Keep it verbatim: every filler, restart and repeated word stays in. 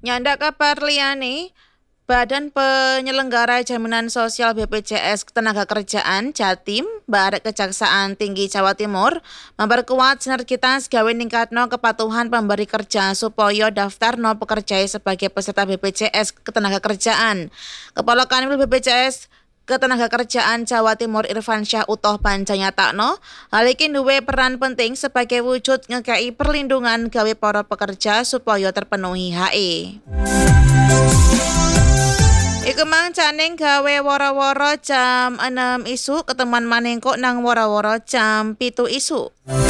Nyandak kabar liyane, Badan Penyelenggara Jaminan Sosial B P J S Ketenagakerjaan Jatim, Barek Kejaksaan Tinggi Jawa Timur, memperkuat sinergitas gawe ningkatno kepatuhan pemberi kerja supaya daftarno pekerja sebagai peserta B P J S Ketenagakerjaan. Kepala Kanwil B P J S Ketenagakerjaan Jawa Timur Irfan Syah Utoh Panjanyatakno, hal iki duwe peran penting sebagai wujud ngekei perlindungan gawe para pekerja supaya terpenuhi hak e. Iku mang caning gawe woro-woro jam enam isu, ketemuan maneng kok nang woro-woro jam pitu isu.